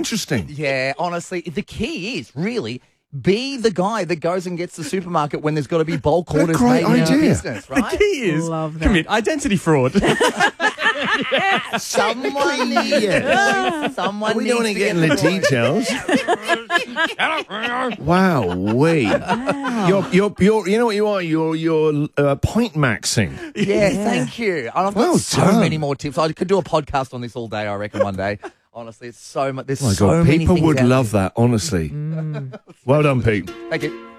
interesting. Yeah, honestly, the key is really be the guy that goes and gets the supermarket when there's got to be bulk orders great made in your idea. business, right? The key is Love that. commit identity fraud. Someone needs someone We needs don't want to to get into the details. Wow, wait. You're, you know what you are? You're point maxing. Yeah, thank you. And I've got Well so done. many more tips. I could do a podcast on this all day, I reckon, one day. Honestly, it's so much. There's Oh my so God, many people things would out love that, honestly. Well done, Pete. there. Thank you.